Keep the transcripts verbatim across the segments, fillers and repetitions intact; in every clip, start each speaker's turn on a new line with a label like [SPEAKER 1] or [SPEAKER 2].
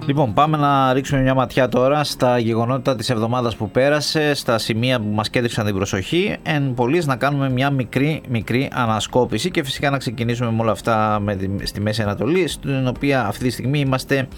[SPEAKER 1] Λοιπόν, πάμε να ρίξουμε μια ματιά τώρα στα γεγονότα της εβδομάδας που πέρασε, στα σημεία που μας κέντρισαν την προσοχή. Εν πολλοίς να κάνουμε μια μικρή, μικρή ανασκόπηση και φυσικά να ξεκινήσουμε με όλα αυτά με τη, στη Μέση Ανατολή, στην οποία αυτή τη στιγμή είμαστε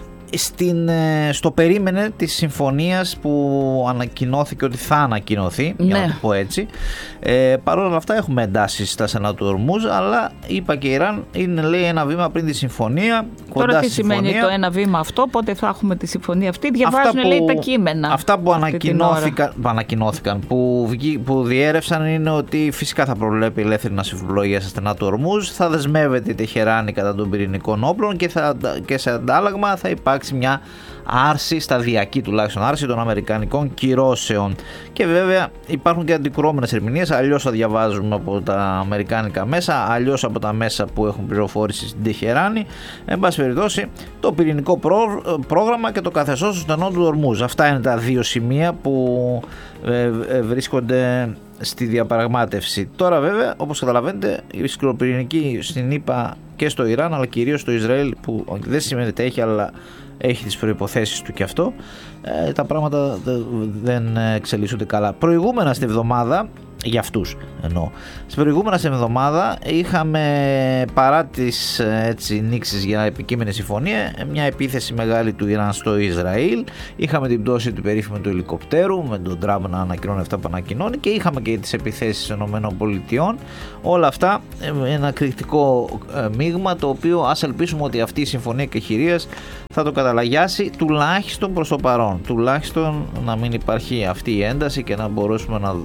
[SPEAKER 1] στην, στο περίμενε της συμφωνίας που ανακοινώθηκε ότι θα ανακοινωθεί, ναι. για να το πω έτσι. Ε, Παρ' όλα αυτά έχουμε εντάσεις στα στενά του Ορμούζ, αλλά είπα και η Ιράν είναι, λέει, ένα βήμα πριν τη συμφωνία.
[SPEAKER 2] Τώρα τι σημαίνει το ένα βήμα αυτό, πότε θα έχουμε τη συμφωνία αυτή? Διαβάζουν, που, λέει, τα κείμενα.
[SPEAKER 1] Αυτά που ανακοινώθηκαν, που, ανακοινώθηκαν που, που διέρευσαν είναι ότι φυσικά θα προβλέπει ελεύθερη ναυσιπλοεία στα στενά του Ορμούζ, θα δεσμεύεται η Τεχεράνη κατά των πυρηνικών όπλων και, θα, και σε αντάλλαγμα θα υπάρξει μια άρση, σταδιακή τουλάχιστον άρση των αμερικανικών κυρώσεων. Και βέβαια υπάρχουν και αντικρουόμενες ερμηνείες, αλλιώς θα διαβάζουμε από τα αμερικάνικα μέσα, αλλιώς από τα μέσα που έχουν πληροφόρηση στην Τεχεράνη. Εν πάση περιπτώσει, το πυρηνικό πρό, πρόγραμμα και το καθεστώς του στενού του Ορμούζ. Αυτά είναι τα δύο σημεία που ε, ε, βρίσκονται στη διαπραγμάτευση. Τώρα βέβαια, όπως καταλαβαίνετε, η σκληροπυρηνική στην ΗΠΑ και στο Ιράν, αλλά κυρίως στο Ισραήλ, που δεν σημαίνει ότι έχει, αλλά έχει τις προϋποθέσεις του και αυτό, ε, τα πράγματα δεν εξελίσσονται καλά. Προηγούμενα στη εβδομάδα, για αυτούς εννοώ, στην προηγούμενα στην εβδομάδα είχαμε, παρά τις έτσι νήξεις για επικείμενη συμφωνία, μια επίθεση μεγάλη του Ιράν στο Ισραήλ. Είχαμε την πτώση του περίφημου του ελικοπτέρου με τον Τραμπ να ανακοινώνει αυτά που ανακοινώνει, και είχαμε και τις επιθέσεις των ΗΠΑ. Όλα αυτά ένα κριτικό μείγμα, το οποίο ας ελπίσουμε ότι αυτή η συμφωνία κεχηρίας θα το καταλαγιάσει, τουλάχιστον προς το παρόν, τουλάχιστον να μην υπάρχει αυτή η ένταση και να μπορέσουμε να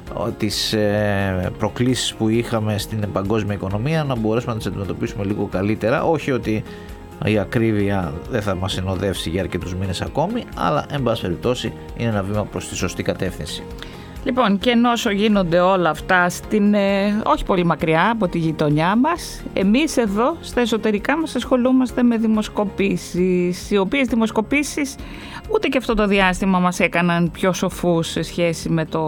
[SPEAKER 1] τις προκλήσεις που είχαμε στην παγκόσμια οικονομία να μπορέσουμε να τις αντιμετωπίσουμε λίγο καλύτερα. Όχι ότι η ακρίβεια δεν θα μας συνοδεύσει για αρκετούς μήνες ακόμη, αλλά εν πάση περιπτώσει είναι ένα βήμα προς τη σωστή κατεύθυνση.
[SPEAKER 2] Λοιπόν, και ενώ γίνονται όλα αυτά στην, ε, όχι πολύ μακριά από τη γειτονιά μας, εμείς εδώ στα εσωτερικά μας ασχολούμαστε με δημοσκοπήσεις, οι οποίες δημοσκοπήσεις ούτε και αυτό το διάστημα μας έκαναν πιο σοφούς σε σχέση με το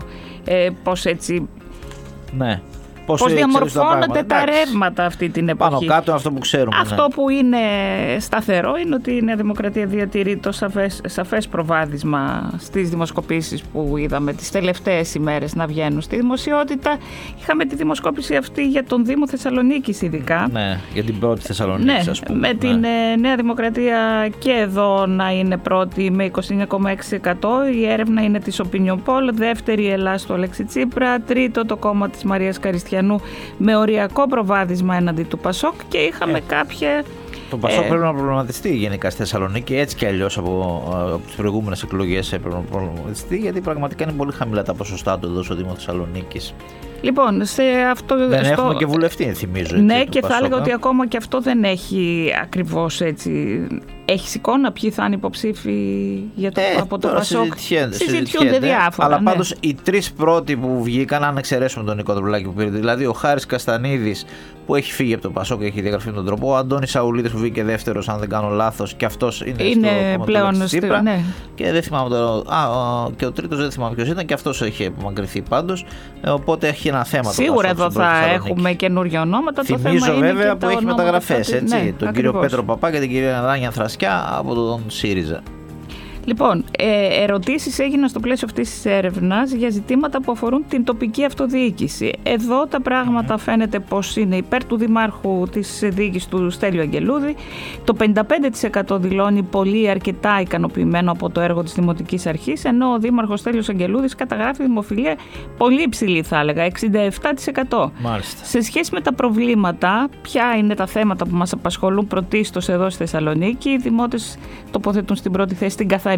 [SPEAKER 2] ε, πώς έτσι...
[SPEAKER 1] Ναι.
[SPEAKER 2] Πώς, πώς διαμορφώνονται τα, τα ρεύματα αυτή την εποχή.
[SPEAKER 1] Πάνω κάτω αυτό που ξέρουμε.
[SPEAKER 2] Αυτό
[SPEAKER 1] ναι.
[SPEAKER 2] που είναι σταθερό είναι ότι η Νέα Δημοκρατία διατηρεί το σαφές, σαφές προβάδισμα στις δημοσκοπήσεις που είδαμε τις τελευταίες ημέρες να βγαίνουν στη δημοσιότητα. Είχαμε τη δημοσκόπηση αυτή για τον Δήμο Θεσσαλονίκης ειδικά.
[SPEAKER 1] Ναι, για την πρώτη Θεσσαλονίκη,
[SPEAKER 2] ναι,
[SPEAKER 1] ας πούμε.
[SPEAKER 2] Με ναι. την Νέα Δημοκρατία και εδώ να είναι πρώτη με είκοσι εννέα κόμμα έξι τοις εκατό. Η έρευνα είναι της Opinion Poll. Δεύτερη η Ελλάς του Αλέξη Τσίπρα. Τρίτο το κόμμα της Μαρίας Καριστιανού με οριακό προβάδισμα έναντι του Πασόκ, και είχαμε ε, κάποια...
[SPEAKER 1] Το Πασόκ ε, πρέπει να προβληματιστεί γενικά στη Θεσσαλονίκη, έτσι και αλλιώς από, από τις προηγούμενες εκλογές πρέπει να προβληματιστεί, γιατί πραγματικά είναι πολύ χαμηλά τα ποσοστά του εδώ στο Δήμο Θεσσαλονίκης.
[SPEAKER 2] Λοιπόν, σε αυτό,
[SPEAKER 1] δεν
[SPEAKER 2] στο...
[SPEAKER 1] έχουμε και βουλευτή, θυμίζω. Έτσι,
[SPEAKER 2] ναι, και
[SPEAKER 1] Πασόκ,
[SPEAKER 2] θα έλεγα
[SPEAKER 1] ε?
[SPEAKER 2] ότι ακόμα και αυτό δεν έχει ακριβώς έτσι. Έχεις εικόνα ποιοι θα είναι υποψήφοι για το,
[SPEAKER 1] ε,
[SPEAKER 2] από το Πασόκ?
[SPEAKER 1] Συζητιέται,
[SPEAKER 2] συζητιούνται διάφορα.
[SPEAKER 1] Αλλά
[SPEAKER 2] ναι.
[SPEAKER 1] πάντως οι τρεις πρώτοι που βγήκαν, αν εξαιρέσουμε τον Νικό Ανδρουλάκη που πήρε, δηλαδή ο Χάρης Καστανίδης που έχει φύγει από το Πασόκ και έχει διαγραφεί με τον τρόπο, ο Αντώνης Σαουλίδης που βγήκε δεύτερος, αν δεν κάνω λάθος, και αυτός είναι,
[SPEAKER 2] είναι
[SPEAKER 1] στο
[SPEAKER 2] πλέον
[SPEAKER 1] στη Τσίπρα.
[SPEAKER 2] Ναι.
[SPEAKER 1] Και δεν θυμάμαι το. Α, και ο τρίτος δεν θυμάμαι ποιος ήταν, και αυτός έχει απομακρυνθεί πάντως. Οπότε έχει ένα θέμα.
[SPEAKER 2] Σίγουρα εδώ θα έχουμε καινούργια ονόματα.
[SPEAKER 1] Θυμίζω
[SPEAKER 2] το θέμα
[SPEAKER 1] βέβαια
[SPEAKER 2] είναι
[SPEAKER 1] που έχει μεταγραφές, έτσι.
[SPEAKER 2] Ναι,
[SPEAKER 1] τον
[SPEAKER 2] ακριβώς.
[SPEAKER 1] κύριο Πέτρο Παπά και την κυρία Ράνια Θρασκιά από τον ΣΥΡΙΖΑ.
[SPEAKER 2] Λοιπόν, ε, ερωτήσεις έγιναν στο πλαίσιο αυτής της έρευνας για ζητήματα που αφορούν την τοπική αυτοδιοίκηση. Εδώ τα πράγματα mm. φαίνεται πως είναι υπέρ του Δημάρχου της διοίκησης του Στέλιου Αγγελούδη. Το πενήντα πέντε τοις εκατό δηλώνει πολύ αρκετά ικανοποιημένο από το έργο της Δημοτικής Αρχής, ενώ ο Δήμαρχος Στέλιος Αγγελούδης καταγράφει δημοφιλία πολύ υψηλή, θα έλεγα, εξήντα επτά τοις εκατό.
[SPEAKER 1] Μάλιστα.
[SPEAKER 2] Σε σχέση με τα προβλήματα, ποια είναι τα θέματα που μας απασχολούν πρωτίστως εδώ στη Θεσσαλονίκη? Οι δημότες τοποθετούν στην πρώτη θέση την καθαριότητα.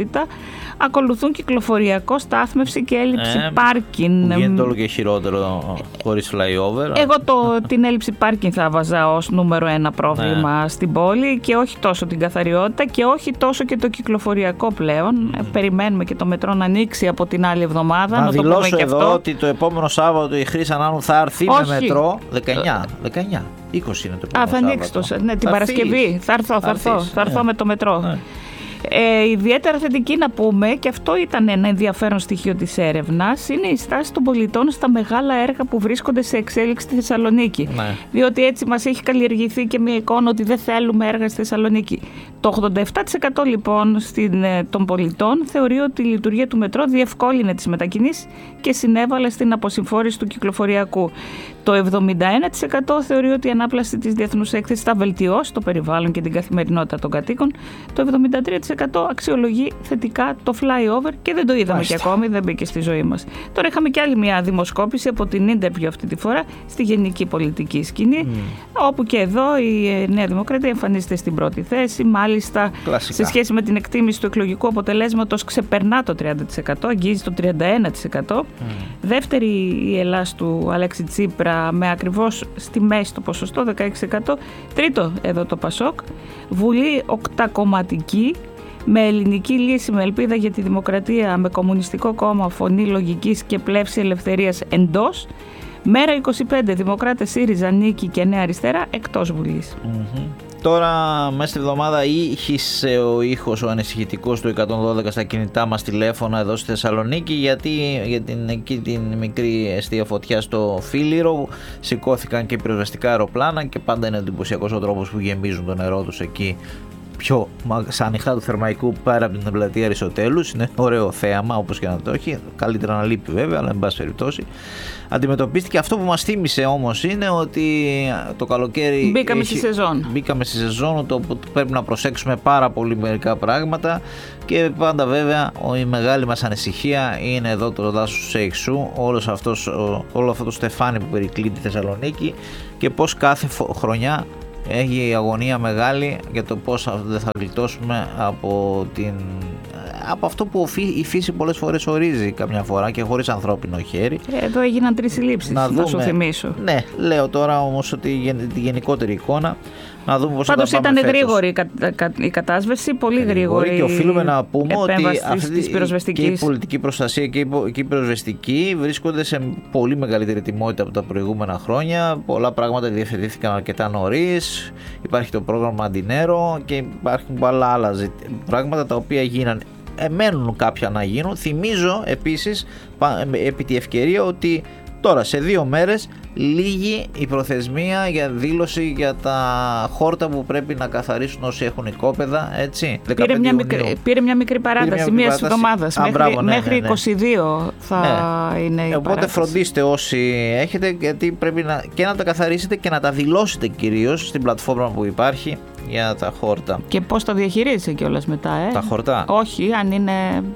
[SPEAKER 2] Ακολουθούν κυκλοφοριακό, στάθμευση και έλλειψη ε, πάρκιν.
[SPEAKER 1] Που γίνεται όλο και χειρότερο χωρίς flyover.
[SPEAKER 2] Εγώ το, την έλλειψη πάρκιν θα βάζα ως νούμερο ένα πρόβλημα ναι. στην πόλη, και όχι τόσο την καθαριότητα και όχι τόσο και το κυκλοφοριακό πλέον. Mm. Περιμένουμε και το μετρό να ανοίξει από την άλλη εβδομάδα.
[SPEAKER 1] Να,
[SPEAKER 2] να
[SPEAKER 1] δηλώσω
[SPEAKER 2] το πούμε και
[SPEAKER 1] εδώ
[SPEAKER 2] αυτό.
[SPEAKER 1] ότι το επόμενο Σάββατο η Χρύσα Νάνου θα έρθει
[SPEAKER 2] όχι.
[SPEAKER 1] με μετρό. δεκαεννιά, δεκαεννιά, είκοσι είναι το επόμενο
[SPEAKER 2] Α, θα ανοίξει το. Ναι, την
[SPEAKER 1] θα
[SPEAKER 2] Παρασκευή. Θα έρθω, θα έρθω, θα έρθω
[SPEAKER 1] ναι.
[SPEAKER 2] με το μετρό.
[SPEAKER 1] Ναι.
[SPEAKER 2] Ε, ιδιαίτερα θετική να πούμε, και αυτό ήταν ένα ενδιαφέρον στοιχείο της έρευνας, είναι η στάση των πολιτών στα μεγάλα έργα που βρίσκονται σε εξέλιξη στη Θεσσαλονίκη.
[SPEAKER 1] Ναι.
[SPEAKER 2] Διότι έτσι μας έχει καλλιεργηθεί και μια εικόνα ότι δεν θέλουμε έργα στη Θεσσαλονίκη. Το ογδόντα επτά τοις εκατό λοιπόν στην, των πολιτών θεωρεί ότι η λειτουργία του μετρό διευκόλυνε τις μετακινήσεις και συνέβαλε στην αποσυμφόρηση του κυκλοφοριακού. Το εβδομήντα ένα τοις εκατό θεωρεί ότι η ανάπλαση της διεθνούς έκθεσης θα βελτιώσει το περιβάλλον και την καθημερινότητα των κατοίκων. Το εβδομήντα τρία τοις εκατό αξιολογεί θετικά το flyover και δεν το είδαμε Μάλιστα. και ακόμη, δεν μπήκε στη ζωή μας. Τώρα είχαμε και άλλη μια δημοσκόπηση από την Interview αυτή τη φορά στη γενική πολιτική σκηνή, mm. όπου και εδώ η Νέα Δημοκρατία εμφανίζεται στην πρώτη θέση. Μάλιστα, Κλασικά. σε σχέση με την εκτίμηση του εκλογικού αποτελέσματος, ξεπερνά το τριάντα τοις εκατό, αγγίζει το τριάντα ένα τοις εκατό. Mm. Δεύτερη η Ελλάς του Αλέξη Τσίπρα, με ακριβώς στη μέση το ποσοστό, δεκαέξι τοις εκατό. Τρίτο εδώ το Πασόκ. Βουλή οκτακομματική, με ελληνική λύση, με ελπίδα για τη δημοκρατία, με κομμουνιστικό κόμμα, φωνή λογικής και πλεύση ελευθερίας εντός. Μέρα είκοσι πέντε, Δημοκράτες, ΣΥΡΙΖΑ, Νίκη και Νέα Αριστερά εκτός Βουλής.
[SPEAKER 1] Mm-hmm. Τώρα μέσα στη εβδομάδα ήχησε ο ήχος ο ανησυχητικός του εκατόν δώδεκα στα κινητά μας τηλέφωνα εδώ στη Θεσσαλονίκη, γιατί για την, εκεί την μικρή εστία φωτιά στο Φίλιρο σηκώθηκαν και πυροσβεστικά αεροπλάνα και πάντα είναι εντυπωσιακός ο τρόπος που γεμίζουν το νερό τους εκεί πιο στα ανοιχτά του Θερμαϊκού πέρα από την πλατεία Αριστοτέλους. Είναι ωραίο θέαμα, όπως και να το έχει. Καλύτερα να λείπει βέβαια, αλλά εν πάση περιπτώσει αντιμετωπίστηκε. Αυτό που μας θύμισε όμως είναι ότι το καλοκαίρι
[SPEAKER 2] μπήκαμε
[SPEAKER 1] έχει...
[SPEAKER 2] στη σεζόν.
[SPEAKER 1] Μπήκαμε στη σεζόν, το που πρέπει να προσέξουμε πάρα πολύ μερικά πράγματα, και πάντα βέβαια η μεγάλη μας ανησυχία είναι εδώ το δάσος του Σέιξου, όλος αυτός, όλο αυτό το στεφάνι που περικλεί τη Θεσσαλονίκη, και πως κάθε χρονιά έχει η αγωνία μεγάλη για το πώς δεν θα γλιτώσουμε από, την, από αυτό που η φύση πολλές φορές ορίζει καμιά φορά και χωρίς ανθρώπινο χέρι.
[SPEAKER 2] Εδώ έγιναν τρεις συλλήψεις, να, να σου θυμίσω.
[SPEAKER 1] Ναι, λέω τώρα όμως ότι τη γενικότερη εικόνα να δούμε πώς
[SPEAKER 2] Πάντως
[SPEAKER 1] θα τα πάμε
[SPEAKER 2] ήταν
[SPEAKER 1] φέτος.
[SPEAKER 2] γρήγορη η κατάσβεση, πολύ γρήγορη.
[SPEAKER 1] Και οφείλουμε να πούμε ότι αυτή
[SPEAKER 2] και
[SPEAKER 1] η πολιτική προστασία και η πυροσβεστική βρίσκονται σε πολύ μεγαλύτερη τιμότητα από τα προηγούμενα χρόνια. Πολλά πράγματα διευθετήθηκαν αρκετά νωρίς. Υπάρχει το πρόγραμμα Αντινέρο και υπάρχουν πολλά άλλα πράγματα τα οποία γίναν. Μένουν κάποια να γίνουν. Θυμίζω επίσης επί τη ευκαιρία ότι τώρα σε δύο μέρες λύγει η προθεσμία για δήλωση για τα χόρτα που πρέπει να καθαρίσουν όσοι έχουν οικόπεδα, έτσι.
[SPEAKER 2] Πήρε μια, μικρή, πήρε μια μικρή παράταση μια εβδομάδα. Μέχρι, μπράβο, ναι, μέχρι ναι, ναι. είκοσι δύο θα ναι. είναι η
[SPEAKER 1] Οπότε
[SPEAKER 2] παράταση.
[SPEAKER 1] Φροντίστε όσοι έχετε, γιατί πρέπει να, και να τα καθαρίσετε και να τα δηλώσετε κυρίως στην πλατφόρμα που υπάρχει για τα χόρτα.
[SPEAKER 2] Και πώς τα διαχειρίζεσαι κιόλας μετά, ε?
[SPEAKER 1] Τα χορτά.
[SPEAKER 2] Όχι, αν είναι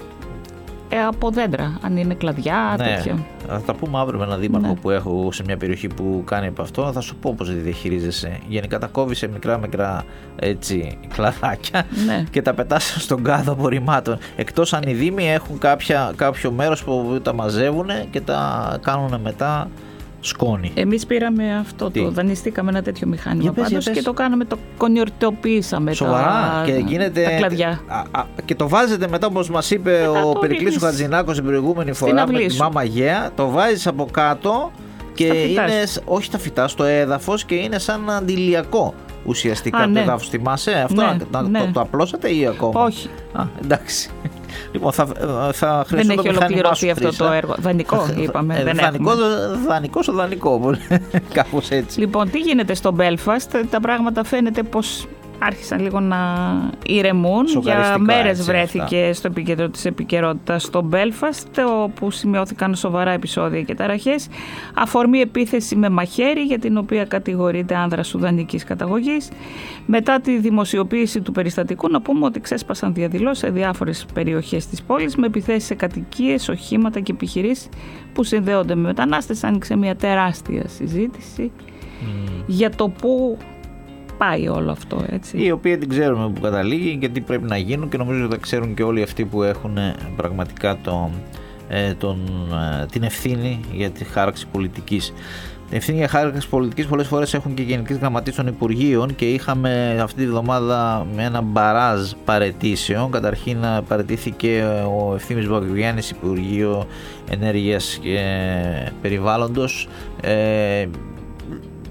[SPEAKER 2] ε, από δέντρα, αν είναι κλαδιά,
[SPEAKER 1] ναι.
[SPEAKER 2] τέτοια.
[SPEAKER 1] Θα τα πούμε αύριο με έναν δήμαρχο, ναι, που έχω σε μια περιοχή που κάνει από αυτό. Θα σου πω πώς τη διαχειρίζεσαι. Γενικά τα κόβει σε μικρά μικρά έτσι κλαδάκια, ναι, και τα πετάς στον κάδο απορριμμάτων. Εκτός αν οι δήμοι έχουν κάποια, κάποιο μέρος που τα μαζεύουν και τα κάνουν μετά σκόνη.
[SPEAKER 2] Εμείς πήραμε αυτό, τι? το δανειστήκαμε ένα τέτοιο μηχάνημα πες, πάντως και το κάναμε, το κονιορτοποιήσαμε.
[SPEAKER 1] Σοβαρά,
[SPEAKER 2] τα,
[SPEAKER 1] και γίνεται,
[SPEAKER 2] τα κλαδιά.
[SPEAKER 1] Α, α, και το βάζετε μετά, όπως μας είπε μετά ο Περικλής ο Χατζηνάκος την προηγούμενη φορά με τη Μάμα Γέα, το βάζεις από κάτω και είναι, όχι στα φυτά, στο έδαφος, και είναι σαν αντιλιακό ουσιαστικά. Α, το ναι. έδαφος. Θυμάσαι αυτό, ναι, να, ναι. Το, το απλώσατε ή ακόμα?
[SPEAKER 2] Όχι.
[SPEAKER 1] Α, εντάξει. Λοιπόν, θα, θα
[SPEAKER 2] δεν έχει ολοκληρωθεί αυτό το έργο. Δανεικό, είπαμε.
[SPEAKER 1] Ε,
[SPEAKER 2] δεν
[SPEAKER 1] δανεικό, δανεικό στο δανεικό. Κάπως έτσι.
[SPEAKER 2] Λοιπόν, τι γίνεται στο Belfast? Τα πράγματα φαίνεται πως άρχισαν λίγο να ηρεμούν. Για μέρες βρέθηκε αυτά στο επίκεντρο της επικαιρότητας στο Belfast, όπου σημειώθηκαν σοβαρά επεισόδια και ταραχές. Αφορμή επίθεση με μαχαίρι, για την οποία κατηγορείται άνδρας σουδανικής καταγωγής. Μετά τη δημοσιοποίηση του περιστατικού, να πούμε ότι ξέσπασαν διαδηλώσεις σε διάφορες περιοχές της πόλης με επιθέσεις σε κατοικίες, οχήματα και επιχειρήσεις που συνδέονται με μετανάστες. Άνοιξε μια τεράστια συζήτηση mm. για το πού πάει όλο αυτό, έτσι.
[SPEAKER 1] Η οποία την ξέρουμε που καταλήγει και τι πρέπει να γίνουν, και νομίζω ότι τα ξέρουν και όλοι αυτοί που έχουν πραγματικά το, ε, τον, ε, την ευθύνη για τη χάραξη πολιτικής. Την ευθύνη για χάραξη πολιτικής πολλές φορές έχουν και γενικές γραμματείς των Υπουργείων, και είχαμε αυτή τη βδομάδα με ένα μπαράζ παραιτήσεων. Καταρχήν παραιτήθηκε ο Ευθύμης Μπακογιάννης, Υπουργείο Ενέργειας και Περιβάλλοντος, ε,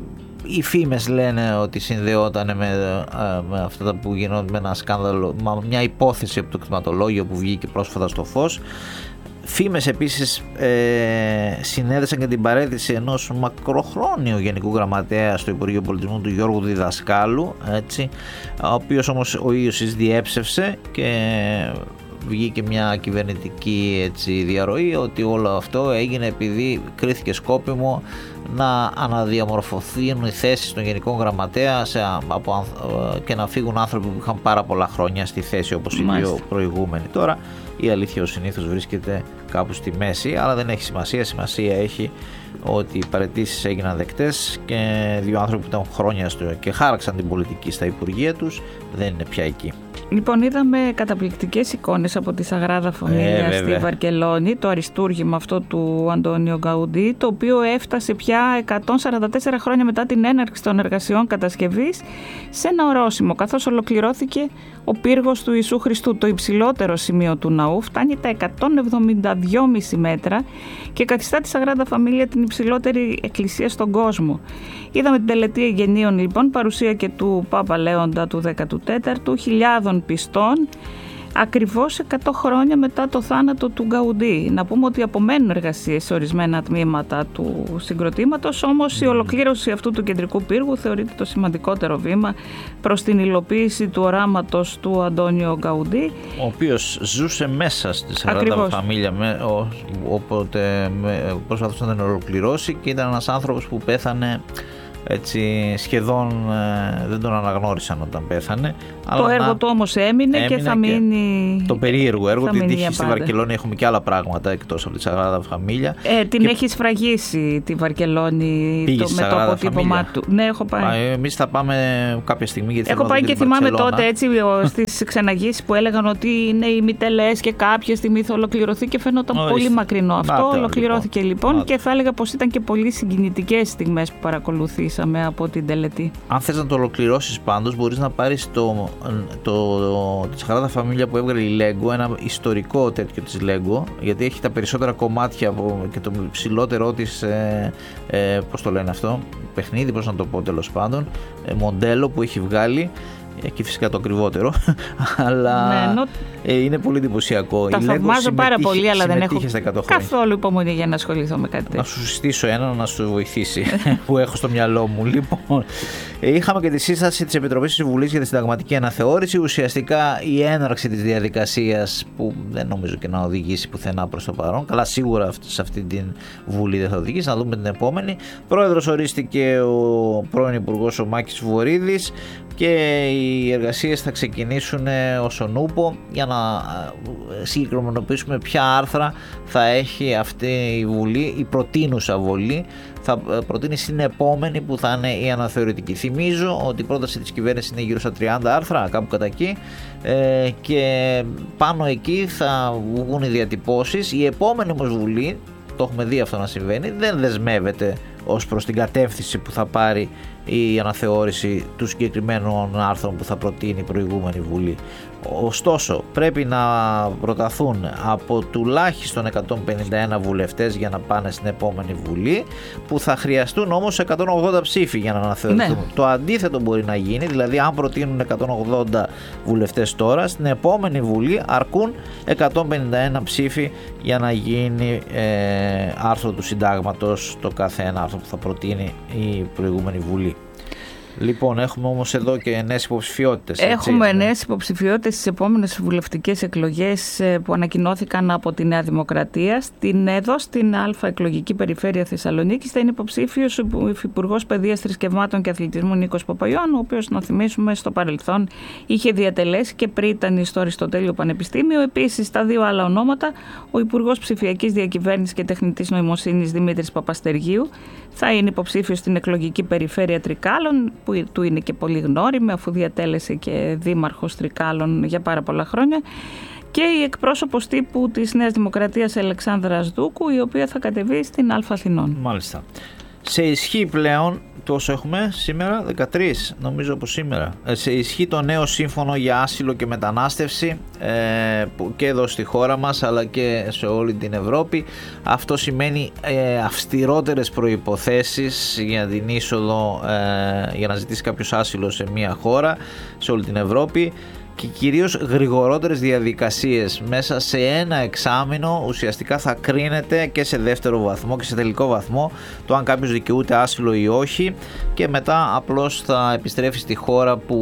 [SPEAKER 1] οι φήμες λένε ότι συνδεόταν με, με αυτά που γινόταν, με ένα σκάνδαλο, μια υπόθεση από το κτηματολόγιο που βγήκε πρόσφατα στο φως. Φήμες επίσης ε, συνέδεσαν και την παραίτηση ενός μακροχρόνιου Γενικού Γραμματέα στο Υπουργείο Πολιτισμού, του Γιώργου Διδασκάλου, έτσι, ο οποίος όμως ο ίδιος διέψευσε και βγήκε μια κυβερνητική, έτσι, διαρροή ότι όλο αυτό έγινε επειδή κρίθηκε σκόπιμο να αναδιαμορφωθούν οι θέσεις των Γενικών Γραμματέα σε, από, και να φύγουν άνθρωποι που είχαν πάρα πολλά χρόνια στη θέση, όπως οι δύο προηγούμενοι. Τώρα η αλήθεια ως συνήθως βρίσκεται κάπου στη μέση, αλλά δεν έχει σημασία. Σημασία έχει ότι οι παραιτήσεις έγιναν δεκτές και δύο άνθρωποι που ήταν χρόνια στο και χάραξαν την πολιτική στα υπουργεία τους δεν είναι πια εκεί.
[SPEAKER 2] Λοιπόν, είδαμε καταπληκτικές εικόνες από τη Σαγράδα Φαμίλια ε, στη Βαρκελόνη, το αριστούργημα αυτό του Αντώνιο Γκαουντί, το οποίο έφτασε πια εκατόν σαράντα τέσσερα χρόνια μετά την έναρξη των εργασιών κατασκευής σε ένα ορόσημο, καθώς ολοκληρώθηκε ο πύργος του Ιησού Χριστού, το υψηλότερο σημείο του ναού, φτάνει τα εκατόν εβδομήντα δύο κόμμα πέντε μέτρα και καθιστά τη Σαγράδα Φαμίλια την υψηλότερη εκκλησία στον κόσμο. Είδαμε την τελετή εγγενείων, λοιπόν, παρουσία και του Πάπα Λέοντα του δέκατου τέταρτου, χιλιάδων πιστών, ακριβώς εκατό χρόνια μετά το θάνατο του Γκαουντί. Να πούμε ότι απομένουν εργασίες σε ορισμένα τμήματα του συγκροτήματος, όμως η ολοκλήρωση αυτού του κεντρικού πύργου θεωρείται το σημαντικότερο βήμα προς την υλοποίηση του οράματος του Αντώνιο Γκαουντί,
[SPEAKER 1] ο οποίος ζούσε μέσα στη Σαγράδα Φαμίλια, οπότε προσπαθούσε να την ολοκληρώσει και ήταν ένας άνθρωπος που πέθανε, έτσι, σχεδόν ε, δεν τον αναγνώρισαν όταν πέθανε.
[SPEAKER 2] Το αλλά έργο να... του όμως έμεινε, έμεινε και θα μείνει.
[SPEAKER 1] Το περίεργο έργο, την τύχη στη Βαρκελόνη, έχουμε και άλλα πράγματα εκτός από τη Σαγράδα Φαμίλια.
[SPEAKER 2] Ε, την και... έχει σφραγίσει τη Βαρκελόνη το, με το αποτύπωμά του. Ναι, έχω πάει.
[SPEAKER 1] Εμείς θα πάμε κάποια στιγμή. Γιατί
[SPEAKER 2] έχω πάει και θυμάμαι τότε έτσι στις ξεναγήσεις που έλεγαν ότι είναι οι μητελές και κάποια στιγμή θα ολοκληρωθεί και φαινόταν oh, πολύ μακρινό. Αυτό ολοκληρώθηκε λοιπόν, λοιπόν και θα έλεγα πως ήταν και πολύ συγκινητικές στιγμές που παρακολουθήσαμε από την τελετή.
[SPEAKER 1] Αν θες να το ολοκληρώσεις πάντως, μπορείς να πάρεις το, το, το, τη Σαγράδα Φαμίλια που έβγαλε η Lego, ένα ιστορικό τέτοιο της Lego, γιατί έχει τα περισσότερα κομμάτια από, και το ψηλότερο της, ε, ε, πώς το λένε αυτό, παιχνίδι, πώς να το πω, τέλος πάντων, ε, μοντέλο που έχει βγάλει. Εκεί φυσικά το ακριβότερο, αλλά ναι, νο... ε, είναι πολύ εντυπωσιακό.
[SPEAKER 2] Τα θαυμάζω πάρα πολύ, αλλά δεν έχω καθόλου υπομονή για να ασχοληθώ με κάτι τέτοιο.
[SPEAKER 1] Να σου συστήσω ένα να σου βοηθήσει που έχω στο μυαλό μου. Λοιπόν, ε, είχαμε και τη σύσταση της Επιτροπής της Βουλής για τη Συνταγματική Αναθεώρηση. Ουσιαστικά η έναρξη της διαδικασίας που δεν νομίζω και να οδηγήσει πουθενά προς το παρόν. Καλά, σίγουρα σε αυτή την Βουλή δεν θα οδηγήσει. Να δούμε την επόμενη. Πρόεδρος ορίστηκε ο πρώην Υπουργός ο Μάκης Βορίδης και οι εργασίες θα ξεκινήσουν ως ο νούπο για να συγκεκριμενοποιήσουμε ποια άρθρα θα έχει αυτή η Βουλή, η προτείνουσα Βουλή θα προτείνει στην επόμενη που θα είναι η αναθεωρητική. Θυμίζω ότι η πρόταση της κυβέρνησης είναι γύρω στα τριάντα άρθρα, κάπου κατά εκεί, ε, και πάνω εκεί θα βγουν οι διατυπώσεις. Η επόμενη όμως Βουλή, το έχουμε δει αυτό να συμβαίνει, δεν δεσμεύεται ως προς την κατεύθυνση που θα πάρει η αναθεώρηση του συγκεκριμένων άρθρων που θα προτείνει η προηγούμενη Βουλή. Ωστόσο, πρέπει να προταθούν από τουλάχιστον εκατόν πενήντα ένα βουλευτές για να πάνε στην επόμενη Βουλή, που θα χρειαστούν όμως εκατόν ογδόντα ψήφοι για να αναθεωρηθούν. Ναι. Το αντίθετο μπορεί να γίνει, δηλαδή αν προτείνουν εκατόν ογδόντα βουλευτές τώρα, στην επόμενη Βουλή αρκούν εκατόν πενήντα ένα ψήφοι για να γίνει ε, άρθρο του συντάγματος το κάθε ένα άρθρο που θα προτείνει η προηγούμενη Βουλή. Λοιπόν, έχουμε όμως εδώ και νέες υποψηφιότητες.
[SPEAKER 2] Έχουμε έτσι, νέες υποψηφιότητες στις επόμενες βουλευτικές εκλογές που ανακοινώθηκαν από τη Νέα Δημοκρατία. Στην, εδώ στην Α εκλογική περιφέρεια Θεσσαλονίκης θα είναι υποψήφιος ο Υφυπουργός Παιδείας, Θρησκευμάτων και Αθλητισμού Νίκος Παπαϊωάννου, ο οποίος, να θυμίσουμε, στο παρελθόν είχε διατελέσει και πρίτανη στο Αριστοτέλειο Πανεπιστήμιο. Επίσης, τα δύο άλλα ονόματα, ο Υπουργός Ψηφιακής Διακυβέρνησης και Τεχνητής Νοημοσύνης Δημήτρης Παπαστεργίου θα είναι υποψήφιος στην εκλογική περιφέρεια Τρικάλων, που του είναι και πολύ γνώριμη αφού διατέλεσε και δήμαρχος Τρικάλων για πάρα πολλά χρόνια, και η εκπρόσωπος τύπου της Νέας Δημοκρατίας Αλεξάνδρας Δούκου, η οποία θα κατεβεί στην Α Αθηνών.
[SPEAKER 1] Μάλιστα. Σε ισχύ πλέον τόσο έχουμε σήμερα, δεκατρία νομίζω από σήμερα. Ε, σε ισχύ το νέο σύμφωνο για άσυλο και μετανάστευση ε, που και εδώ στη χώρα μας αλλά και σε όλη την Ευρώπη. Αυτό σημαίνει ε, αυστηρότερες προϋποθέσεις για την είσοδο, ε, για να ζητήσει κάποιος άσυλο σε μια χώρα, σε όλη την Ευρώπη, και κυρίως γρηγορότερες διαδικασίες. Μέσα σε ένα εξάμηνο ουσιαστικά θα κρίνεται και σε δεύτερο βαθμό και σε τελικό βαθμό το αν κάποιος δικαιούται άσυλο ή όχι, και μετά απλώς θα επιστρέφει στη χώρα που,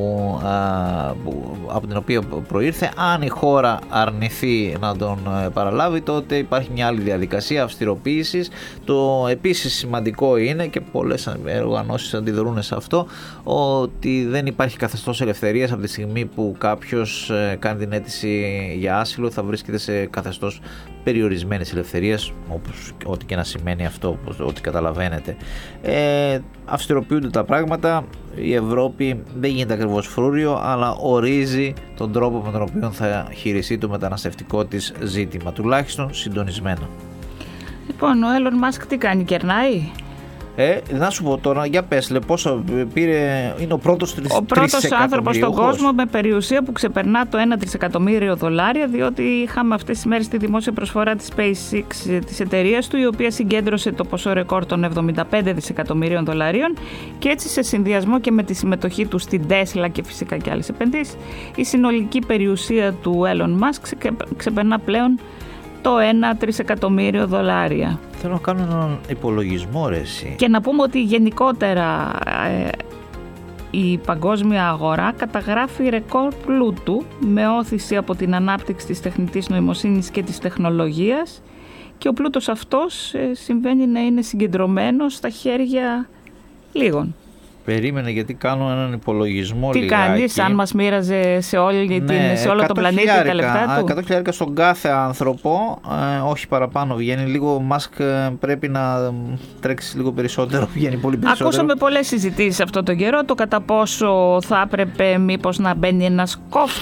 [SPEAKER 1] α, που, από την οποία προήρθε. Αν η χώρα αρνηθεί να τον παραλάβει, τότε υπάρχει μια άλλη διαδικασία αυστηροποίησης. Το επίσης σημαντικό είναι, και πολλές οργανώσεις αντιδρούν σε αυτό, ότι δεν υπάρχει καθεστώς ελευθερίας από τη στιγμή που που κάποιος κάνει την αίτηση για άσυλο. Θα βρίσκεται σε καθεστώς περιορισμένης ελευθερίας, όπως ό,τι και να σημαίνει αυτό, ό,τι καταλαβαίνετε. Ε, αυστηροποιούνται τα πράγματα. Η Ευρώπη δεν γίνεται ακριβώς φρούριο, αλλά ορίζει τον τρόπο με τον οποίο θα χειριστεί το μεταναστευτικό της ζήτημα, τουλάχιστον συντονισμένα.
[SPEAKER 2] Λοιπόν, ο Elon Musk τι κάνει, κερνάει?
[SPEAKER 1] Ε, να σου πω τώρα, για πες, λέ, πόσο πήρε, είναι ο πρώτος τρισεκατομμυριούχος.
[SPEAKER 2] Ο πρώτος άνθρωπος στον κόσμο με περιουσία που ξεπερνά το ένα τρισεκατομμύριο δολάρια, διότι είχαμε αυτές τις μέρες τη δημόσια προσφορά της SpaceX, της εταιρείας του, η οποία συγκέντρωσε το ποσό ρεκόρ των εβδομήντα πέντε δισεκατομμυρίων δολαρίων, και έτσι, σε συνδυασμό και με τη συμμετοχή του στην Tesla και φυσικά και άλλες επενδύσεις, η συνολική περιουσία του Elon Musk ξεπερνά πλέον το ένα τρισεκατομμύριο δολάρια.
[SPEAKER 1] Θέλω να κάνω έναν υπολογισμό, ρε εσύ.
[SPEAKER 2] Και να πούμε ότι γενικότερα ε, η παγκόσμια αγορά καταγράφει ρεκόρ πλούτου, με όθηση από την ανάπτυξη της τεχνητής νοημοσύνης και της τεχνολογίας, και ο πλούτος αυτός ε, συμβαίνει να είναι συγκεντρωμένος στα χέρια λίγων.
[SPEAKER 1] Περίμενε, γιατί κάνω έναν υπολογισμό.
[SPEAKER 2] Τι
[SPEAKER 1] λιγάκι.
[SPEAKER 2] κάνεις, αν μας μοίραζε σε, όλη την, ναι, σε όλο τον πλανήτη τα λεπτά του?
[SPEAKER 1] εκατό χιλιάρικα στον κάθε άνθρωπο, ε, όχι παραπάνω βγαίνει. Λίγο ο Μάσκ πρέπει να τρέξει λίγο περισσότερο, βγαίνει πολύ περισσότερο. Ακούσαμε
[SPEAKER 2] πολλές συζητήσεις αυτό τον καιρό, το κατά πόσο θα έπρεπε μήπως να μπαίνει ένας